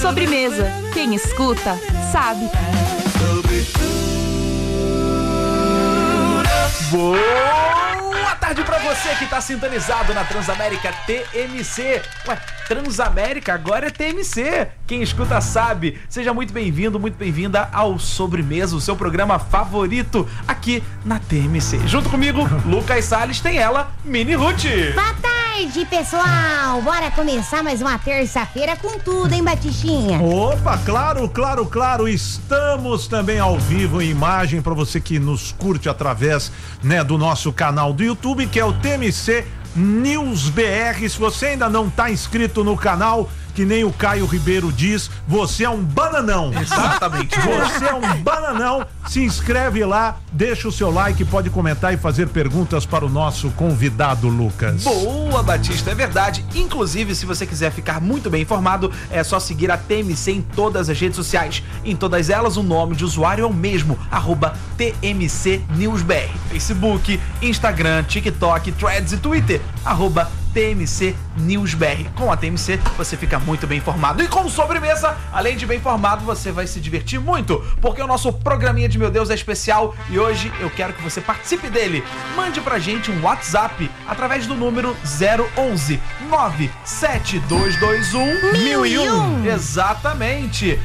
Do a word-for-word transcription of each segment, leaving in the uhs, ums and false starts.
Sobremesa. Quem escuta, sabe. Boa tarde pra você que tá sintonizado na Transamérica T M C. Ué, Transamérica agora é T M C. Quem escuta sabe. Seja muito bem-vindo, muito bem-vinda ao Sobremesa, o seu programa favorito aqui na T M C. Junto comigo, Lucas Salles, tem ela, Mini Ruth. Boa tarde, pessoal. Bora começar mais uma terça-feira com tudo, hein, Batistinha? Opa, claro, claro, claro. Estamos também ao vivo em imagem para você que nos curte através, né, do nosso canal do YouTube, que é o T M C News B R. Se você ainda não tá inscrito no canal, que nem o Caio Ribeiro diz, você é um bananão. Exatamente. Você é um bananão. Se inscreve lá, deixa o seu like, pode comentar e fazer perguntas para o nosso convidado, Lucas. Boa, Batista, é verdade. Inclusive, se você quiser ficar muito bem informado, é só seguir a T M C em todas as redes sociais. Em todas elas, o nome de usuário é o mesmo, arroba T M C News B R. Facebook, Instagram, TikTok, Threads e Twitter, arroba T M C News B R. Com a T M C, você fica muito bem informado. E com Sobremesa, além de bem informado, você vai se divertir muito, porque o nosso programinha de Meu Deus é especial e hoje eu quero que você participe dele. Mande pra gente um WhatsApp através do número zero onze nove sete dois dois um mil e um. Exatamente.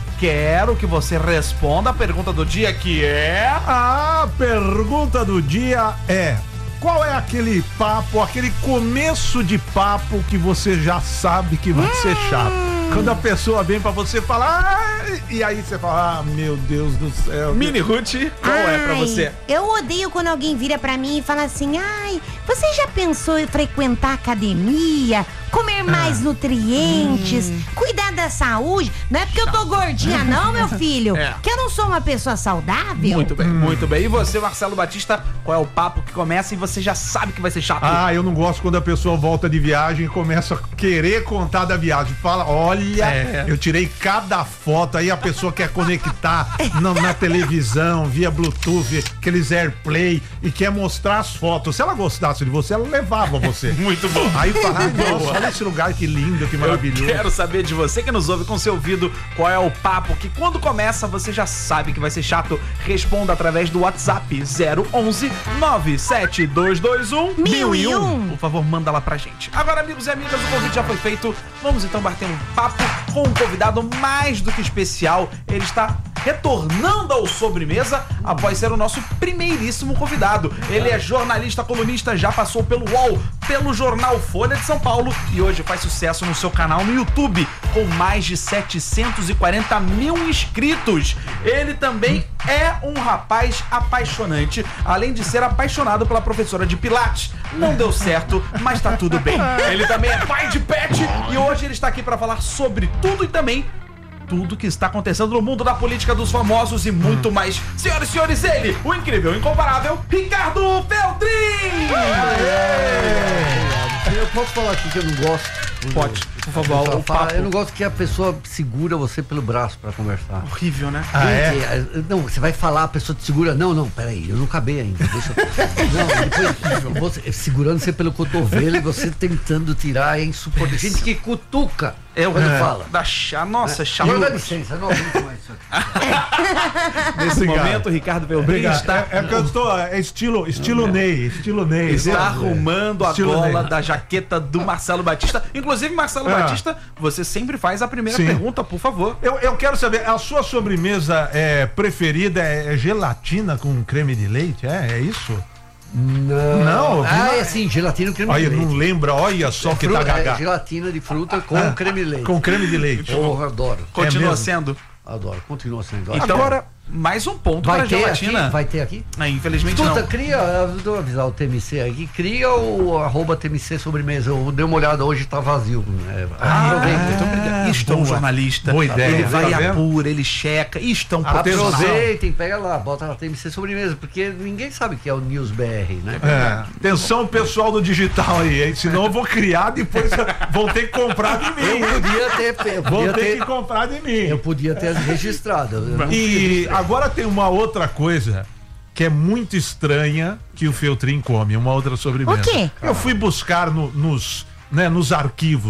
Quero que você responda a pergunta do dia, que é... A pergunta do dia é: qual é aquele papo, aquele começo de papo que você já sabe que vai ser chato? Quando a pessoa vem pra você falar, ah, e aí você fala, ah, meu Deus do céu. Mini Ruth, qual ai, é pra você? Eu odeio quando alguém vira pra mim e fala assim, ai, você já pensou em frequentar academia, comer mais ah. nutrientes, hum. cuidar da saúde? Não é porque eu tô gordinha não, meu filho, é. que eu não sou uma pessoa saudável. Muito bem, hum. muito bem. E você, Marcelo Batista, qual é o papo que começa e você já sabe que vai ser chato? Ah, eu não gosto quando a pessoa volta de viagem e começa a querer contar da viagem. Fala, olha, é. eu tirei cada foto, aí a pessoa quer conectar na, na televisão, via Bluetooth, aqueles AirPlay, e quer mostrar as fotos. Se ela gostasse de você, ela levava você. Muito bom. Aí fala, ah, nossa, olha esse lugar, que lindo, que maravilhoso. Eu quero saber de você que nos ouve com seu ouvido, qual é o papo que quando começa você já sabe que vai ser chato. Responda através do WhatsApp zero onze nove sete dois dois um mil e um. Por favor, manda lá pra gente. Agora, amigos e amigas, o convite já foi feito. Vamos então bater um papo com um convidado mais do que especial. Ele está retornando ao Sobremesa após ser o nosso primeiríssimo convidado. Ele é jornalista, colunista, já passou pelo U O L, pelo jornal Folha de São Paulo e hoje faz sucesso no seu canal no YouTube com mais de setecentos e quarenta mil inscritos. Ele também é um rapaz apaixonante, além de ser apaixonado pela professora de Pilates. Não deu certo, mas tá tudo bem. Ele também é pai de pet e hoje ele está aqui para falar sobre tudo e também tudo que está acontecendo no mundo da política, dos famosos e muito hum. mais. Senhoras e senhores, ele, o incrível, incomparável, Ricardo Feltrin! Eu posso falar aqui que eu não gosto? Pode, por favor. O papo. Eu não gosto que a pessoa segura você pelo braço pra conversar. Horrível, né? Ah, é? Não, você vai falar, a pessoa te segura. Não, não, peraí, eu não acabei ainda. Deixa eu... Não, depois você, segurando você pelo cotovelo e você tentando tirar, é insuportável. Gente que cutuca. É o quando é. fala. Da chá, nossa, é. chá. Dá licença, não aguento mais isso aqui. Nesse Obrigado. momento, o Ricardo Feltrin está... É, é que eu estou, é estilo, estilo é. Ney, estilo Ney. Está é. arrumando a estilo gola Ney. da jaqueta do Marcelo Batista. Inclusive, Marcelo é. Batista, você sempre faz a primeira Sim. pergunta, por favor. Eu, eu quero saber, a sua sobremesa é, preferida é gelatina com creme de leite? É, é isso? Não. Não? Ah, é assim, gelatina com creme olha, de leite. Não lembra, olha só é que fruta, tá gaga. É gelatina de fruta com ah, creme de leite. Com creme de leite. Eu adoro. Continua é sendo? Adoro, continua sendo. Então, agora, mais um ponto vai para a gelatina. Aqui? Vai ter aqui? É, infelizmente Escuta, não. cria, eu vou avisar o T M C aqui, cria o arroba T M C Sobremesa. Eu dei uma olhada hoje, tá vazio. Né? Ah, ah, isto é um jornalista. Boa ideia. Ele vai tá e apura, ele checa. Isto é um profissional. Aproveitem, pega lá, bota na T M C Sobremesa, porque ninguém sabe que é o News B R, né? É. Atenção, pessoal do digital aí, hein? Senão eu vou criar, depois vão ter que comprar de mim. Eu podia ter, eu vão podia ter ter que comprar de mim. Eu podia ter registrado. E agora tem uma outra coisa que é muito estranha que o Feltrin come, uma outra sobremesa. O quê? Eu fui buscar no, nos, né, nos arquivos.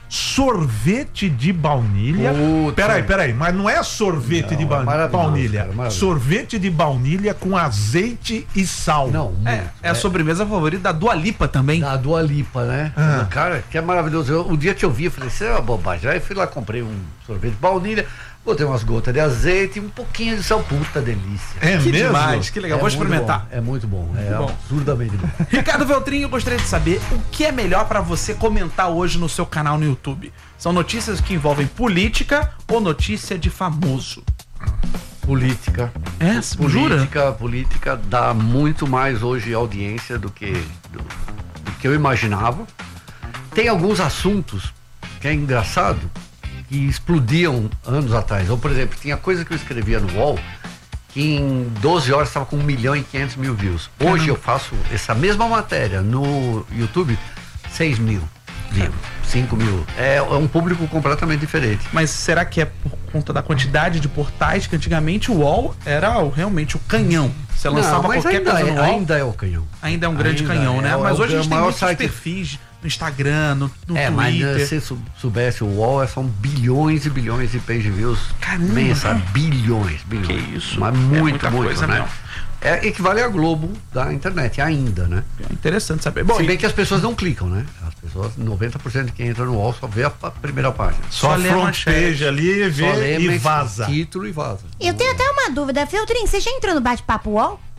sorvete de baunilha. Puta. Peraí, peraí, mas não é sorvete Não, de é ba- maravilhoso, baunilha. cara, maravilhoso. Sorvete de baunilha com azeite e sal. Não, É, muito. é a sobremesa favorita da Dua Lipa também. Da Dua Lipa, né? Ah. Cara, que é maravilhoso. Eu, o dia que eu vi, eu falei, isso é uma bobagem. Aí fui lá, comprei um sorvete de baunilha, botei umas gotas de azeite e um pouquinho de sal. Puta delícia. É Que mesmo? demais, que legal. É Vou muito experimentar. bom, é muito bom. É bom. absurdamente bom. Ricardo Veltrin, eu gostaria de saber o que é melhor pra você comentar hoje no seu canal no YouTube. São notícias que envolvem política ou notícia de famoso? Política. É, jura? Política, política dá muito mais hoje audiência do que, do, do que eu imaginava. Tem alguns assuntos que é engraçado, que explodiam anos atrás. Ou, por exemplo, tinha coisa que eu escrevia no U O L que em doze horas estava com um milhão e quinhentos mil views. Hoje eu faço essa mesma matéria no YouTube, seis mil views, cinco mil. É, é um público completamente diferente. Mas será que é por conta da quantidade de portais que antigamente o U O L era o- realmente o canhão? Você lançava Não, mas qualquer ainda coisa é, no U O L, ainda é o canhão. ainda é um grande ainda canhão, é, né? é Mas o- hoje a é o gente tem maior muitos site- perfis no Instagram, no, no É, mas Twitter. se sou- soubesse, o U O L são bilhões e bilhões de page views. Caramba. Mensa, bilhões, bilhões. Que isso. Mas É muito, muita muito, coisa né? mesmo. É, equivale a Globo da internet, ainda, né? É interessante saber. Bom, Se bem e- que as pessoas não clicam, né? As pessoas, noventa por cento de quem entra no U O L só vê a, a primeira página. Só, Só a lê a front manchete. page ali, Só lê vê e mas- vaza. Título e vaza. Eu tenho até uma dúvida, Feltrin, você já entrou no bate-papo U O L?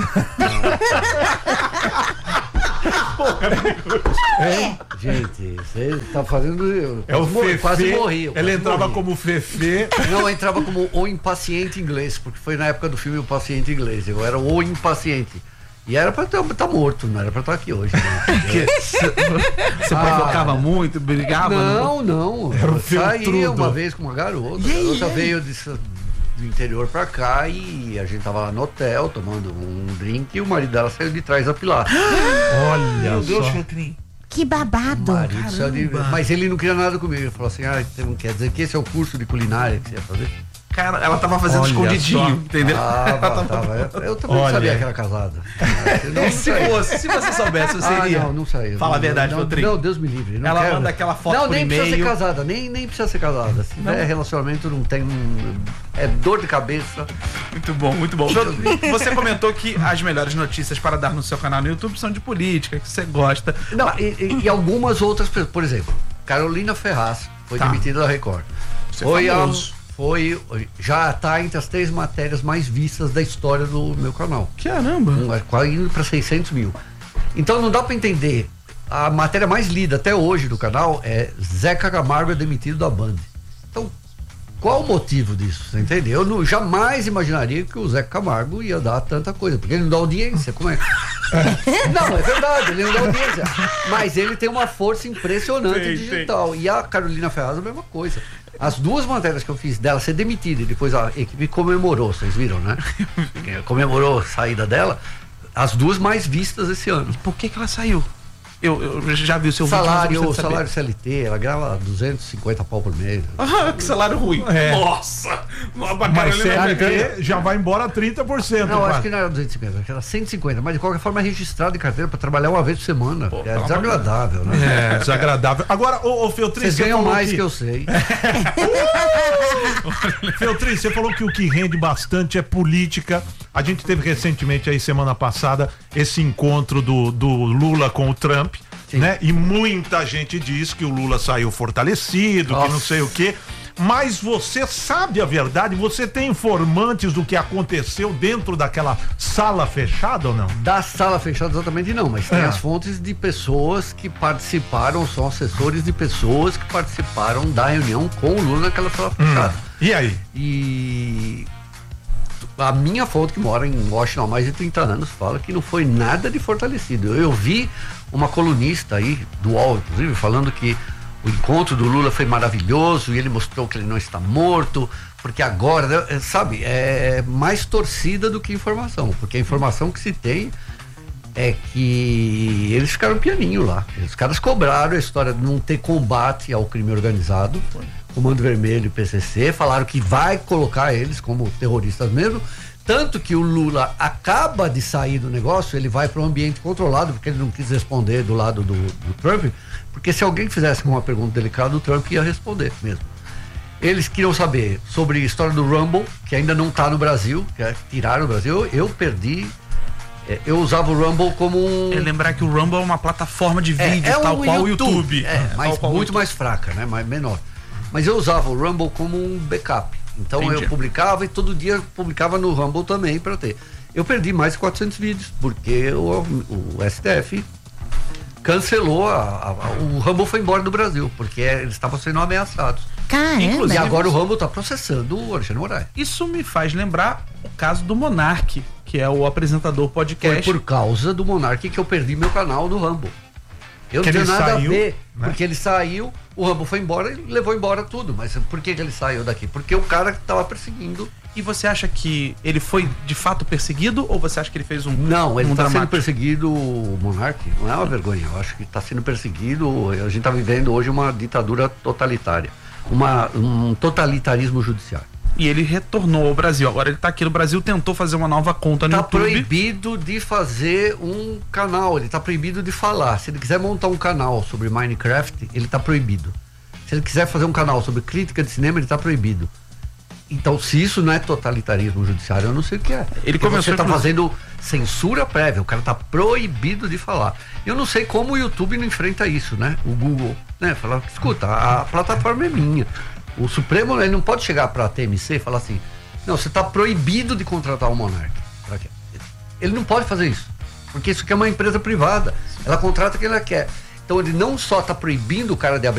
É, gente, você tá fazendo. eu É o quase morri, Fefe. quase morri. eu Ele quase entrava morri. como Fefe. Não, eu entrava como o impaciente inglês, porque foi na época do filme O Paciente Inglês. Eu era o impaciente. E era pra estar tá morto, não era pra estar aqui hoje. Né? Você provocava muito, brigava? Não, não. Era um Eu saí feltrudo. uma vez com uma garota. A garota veio de, do interior pra cá e a gente tava lá no hotel tomando um drink e o marido dela saiu de trás da pilar. Olha Meu Deus, só. Feltrin. Que babado. Marido saiu de- Mas ele não queria nada comigo. Ele falou assim: ah, você não quer dizer que esse é o curso de culinária que você ia fazer? Cara, ela tava fazendo Olha escondidinho, só. entendeu? Ah, Ela tava, eu, eu também Olha. sabia que era casada. Senão não Se saía. fosse, se você soubesse, você Ah, iria. não, não saiu. Fala a Não, verdade, não, Feltrin. não, Deus me livre. Não Ela quero. manda aquela foto Não, por nem precisa ser e-mail. casada, nem, nem precisa ser casada. Se Não? tiver relacionamento, não tem. É dor de cabeça. Muito bom, muito bom. Você comentou que as melhores notícias para dar no seu canal no YouTube são de política, que você gosta. Não, e, e- e algumas outras pessoas. Por exemplo, Carolina Ferraz foi Tá. demitida da Record. Você é Foi, a, famoso. foi. Já está entre as três matérias mais vistas da história do meu canal. Caramba. Um, é quase indo para seiscentos mil. Então não dá para entender. A matéria mais lida até hoje do canal é Zeca Camargo é demitido da Band. Então, qual o motivo disso? Você entendeu? Eu não, jamais imaginaria que o Zeca Camargo ia dar tanta coisa, porque ele não dá audiência. Como é? Não, é verdade, ele não dá audiência. Mas ele tem uma força impressionante Tem, digital. E a Carolina Ferraz a mesma coisa. As duas matérias que eu fiz dela ser demitida e depois a equipe comemorou, vocês viram, né? Comemorou a saída dela, as duas mais vistas esse ano. Por que que ela saiu? Eu, eu já vi o seu Salário, vídeo, mas eu salário gostaria de C L T, ela ganhava duzentos e cinquenta pau por mês. saber. Ah, que salário ruim. É. Nossa! Uma Mas Carolina C L Ferraz. T já vai embora trinta por cento. Não, quase. acho que não era duzentos e cinquenta, acho que era cento e cinquenta, mas de qualquer forma é registrado em carteira para trabalhar uma vez por semana. Pô, é pelo desagradável, né? É, desagradável. Agora, ô, ô Feltrin, Vocês você ganham falou mais que, que eu sei. Feltrin, você falou que o que rende bastante é política. A gente teve recentemente aí, semana passada, esse encontro do, do Lula com o Trump, Sim. né? E muita gente diz que o Lula saiu fortalecido, que Nossa. não sei o quê. Mas você sabe a verdade? Você tem informantes do que aconteceu dentro daquela sala fechada ou não? Da sala fechada exatamente não, mas tem É. as fontes de pessoas que participaram, são assessores de pessoas que participaram da reunião com o Lula naquela sala fechada. E aí? E a minha fonte, que mora em Washington há mais de trinta anos, fala que não foi nada de fortalecido. Eu vi uma colunista aí, do U O L, inclusive, falando que o encontro do Lula foi maravilhoso e ele mostrou que ele não está morto, porque agora, né, sabe, é mais torcida do que informação, porque a informação que se tem é que eles ficaram pianinho lá. Os caras cobraram a história de não ter combate ao crime organizado, Comando Vermelho e P C C, falaram que vai colocar eles como terroristas mesmo, Tanto que o Lula acaba de sair do negócio, ele vai para um ambiente controlado, porque ele não quis responder do lado do, do Trump, porque se alguém fizesse uma pergunta delicada, o Trump ia responder mesmo. Eles queriam saber sobre a história do Rumble, que ainda não está no Brasil, que é, tiraram o Brasil. Eu, eu perdi, é, eu usava o Rumble como um... É lembrar que o Rumble é uma plataforma de vídeo, é, é tal um qual o YouTube. YouTube. É, mas qual muito YouTube. mais fraca, né? Mais, menor. Mas eu usava o Rumble como um backup. Então Entendi. eu publicava e todo dia publicava no Rumble também para ter. Eu perdi mais de quatrocentos vídeos, porque o, o S T F cancelou, a, a, a, o Rumble foi embora do Brasil, porque eles estavam sendo ameaçados. Caramba. Inclusive, E agora o Rumble está processando o Alexandre Moraes. Isso me faz lembrar o caso do Monark, que é o apresentador Foi podcast. por causa do Monark que eu perdi meu canal do Rumble. Eu Que não tenho ele nada saiu, a ver, né? porque ele saiu, o Rumble foi embora e levou embora tudo. Mas por que, que ele saiu daqui? Porque o cara que estava perseguindo. E você acha que ele foi de fato perseguido ou você acha que ele fez um Não, ele um está sendo dramático? perseguido, o Monark, não é uma vergonha. Eu acho que está sendo perseguido. A gente está vivendo hoje uma ditadura totalitária, uma, um totalitarismo judiciário. E ele retornou ao Brasil. Agora ele tá aqui no Brasil, tentou fazer uma nova conta no Tá YouTube. proibido de fazer um canal, ele tá proibido de falar. Se ele quiser montar um canal sobre Minecraft, ele tá proibido. Se ele quiser fazer um canal sobre crítica de cinema, ele tá proibido. Então, se isso não é totalitarismo judiciário, eu não sei o que é. Ele Porque começou você tá inclusive- fazendo censura prévia, o cara tá proibido de falar. Eu não sei como o YouTube não enfrenta isso, né? O Google, né? Falar, escuta, a plataforma é minha. O Supremo, ele não pode chegar para a T M C e falar assim, não, você está proibido de contratar um monarca. Ele não pode fazer isso, porque isso aqui é uma empresa privada, ela contrata quem ela quer. Então ele não só está proibindo o cara de abrir